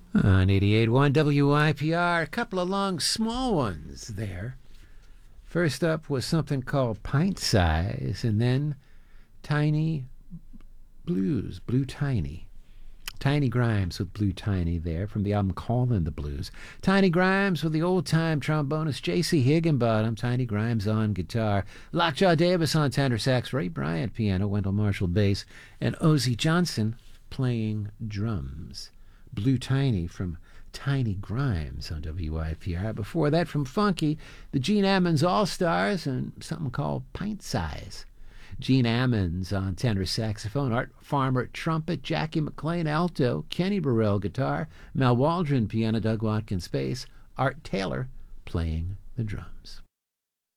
On 88.1 WIPR, a couple of long, small ones there. First up was something called Pint Size, and then Tiny Blues, Blue Tiny. Tiny Grimes with Blue Tiny there from the album Callin' the Blues. Tiny Grimes with the old-time trombonist J.C. Higginbottom. Tiny Grimes on guitar. Lockjaw Davis on tenor sax. Ray Bryant piano. Wendell Marshall bass. And Ozzie Johnson playing drums. Blue Tiny from Tiny Grimes on WIPR. Before that, from Funky, the Gene Ammons All-Stars and something called Pint Size. Gene Ammons on tenor saxophone, Art Farmer trumpet, Jackie McLean alto, Kenny Burrell guitar, Mal Waldron piano, Doug Watkins bass, Art Taylor playing the drums.